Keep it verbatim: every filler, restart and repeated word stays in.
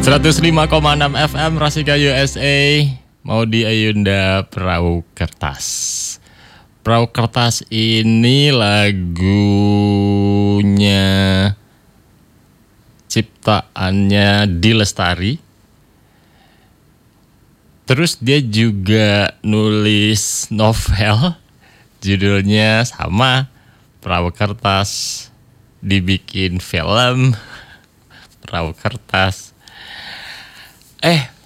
seratus lima koma enam F M Rasika U S A. Maudy Ayunda Perahu Kertas. Perahu Kertas ini lagunya ciptaannya D Lestari. Terus dia juga nulis novel, judulnya sama, Perahu Kertas. Dibikin film Perahu Kertas. Eh